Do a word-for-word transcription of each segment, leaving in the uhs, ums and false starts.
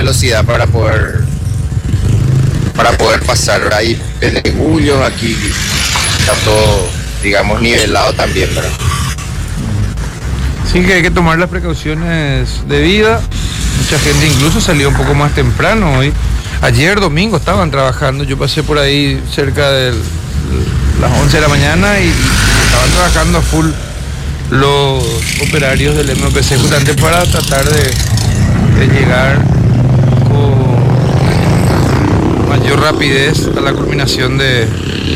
velocidad para poder para poder pasar. Hay pedregullos, aquí está todo, digamos, nivelado también, ¿verdad? Sí, que hay que tomar las precauciones debidas. Mucha gente incluso salió un poco más temprano hoy. Ayer domingo estaban trabajando, yo pasé por ahí cerca de las once de la mañana y estaban trabajando a full los operarios del M P C justamente para tratar de, de llegar con mayor rapidez a la culminación de,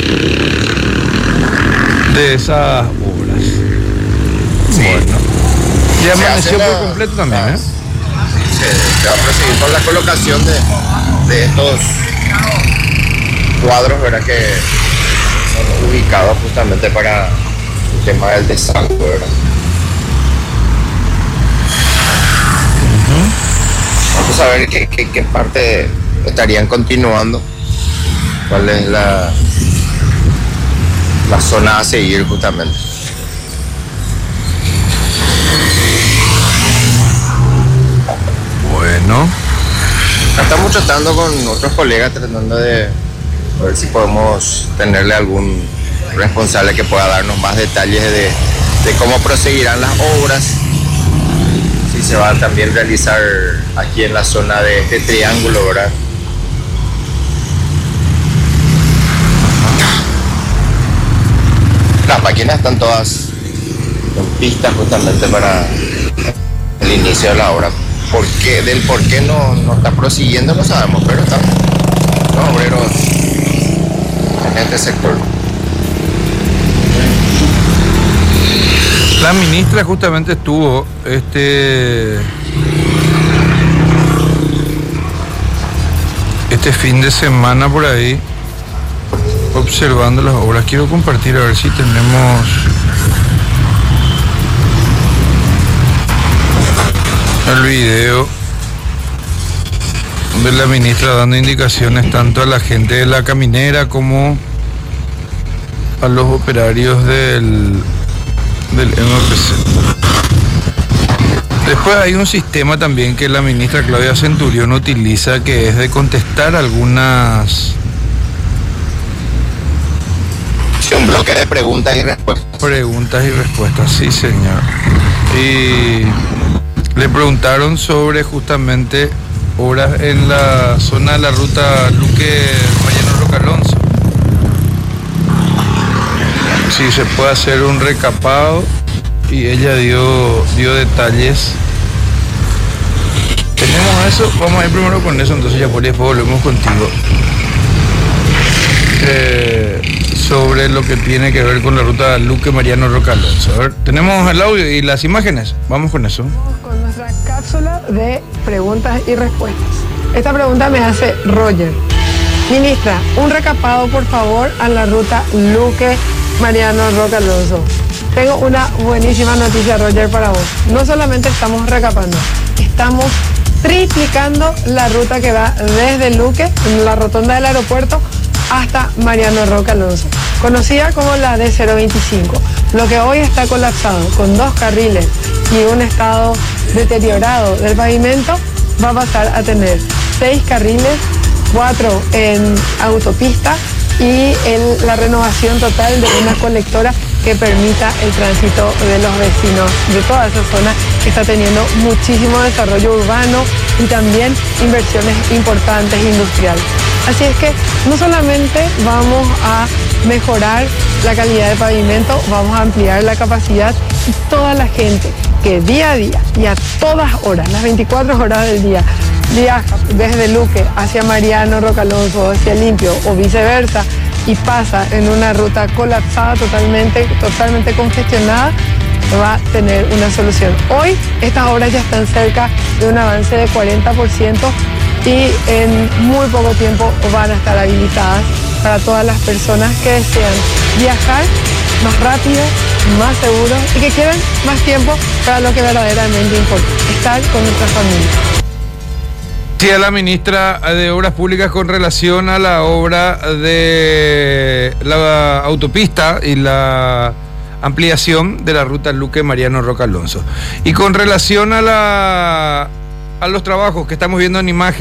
de esas obras. Sí. Bueno, ya Se amaneció hace por la- completo también, ¿eh? Se, se va a proseguir con la colocación de, de estos cuadros, ¿verdad? Que son ubicados justamente para el tema del desagüe, ¿verdad? Vamos a ver qué, qué, qué parte estarían continuando, cuál es la, la zona a seguir justamente. Bueno, Estamos tratando con otros colegas, tratando de ver si podemos tenerle algún responsable que pueda darnos más detalles de, de cómo proseguirán las obras, si se va a también realizar aquí en la zona de este triángulo, ¿verdad? Las máquinas están todas en pista justamente para el inicio de la obra. ¿Por qué? Del por qué no, no está prosiguiendo no sabemos, pero están los obreros en este sector. la ministra justamente estuvo este este fin de semana por ahí observando las obras. Quiero compartir a ver si tenemos el video de la ministra dando indicaciones tanto a la gente de la caminera como a los operarios del, del M P C. Después hay un sistema también que la ministra Claudia Centurión utiliza, que es de contestar algunas Un bloque de preguntas y respuestas. preguntas y respuestas, sí señor. Y le preguntaron sobre justamente obras en la zona de la ruta Luque Mariano Roca Alonso. Si se puede hacer un recapado, y ella dio, dio detalles. Tenemos eso, vamos a ir primero con eso, entonces ya por ahí después volvemos contigo. Eh, sobre lo que tiene que ver con la ruta Luque Mariano Roca Alonso. A ver, tenemos el audio y las imágenes. Vamos con eso. Vamos con nuestra cápsula de preguntas y respuestas. Esta pregunta me hace Roger. Ministra, un recapado por favor a la ruta Luque Mariano Roca Alonso. Tengo una buenísima noticia, Roger, para vos. No solamente estamos recapando, estamos triplicando la ruta que va desde Luque, en la rotonda del aeropuerto, hasta Mariano Roca Alonso, conocida como la D cero veinticinco. Lo que hoy está colapsado con dos carriles y un estado deteriorado del pavimento va a pasar a tener seis carriles, cuatro en autopista y el, la renovación total de una colectora que permita el tránsito de los vecinos de toda esa zona que está teniendo muchísimo desarrollo urbano y también inversiones importantes industriales. Así es que no solamente vamos a mejorar la calidad de pavimento, vamos a ampliar la capacidad y toda la gente que día a día y a todas horas, las veinticuatro horas del día, viaja desde Luque hacia Mariano Roca Alonso, hacia Limpio o viceversa y pasa en una ruta colapsada totalmente, totalmente congestionada, va a tener una solución. Hoy estas obras ya están cerca de un avance de cuarenta por ciento y en muy poco tiempo van a estar habilitadas para todas las personas que desean viajar más rápido, más seguro y que quieran más tiempo para lo que verdaderamente importa, estar con nuestra familia. Sí, a la ministra de Obras Públicas con relación a la obra de la autopista y la ampliación de la ruta Luque Mariano Roca Alonso. Y con relación a la a los trabajos que estamos viendo en imagen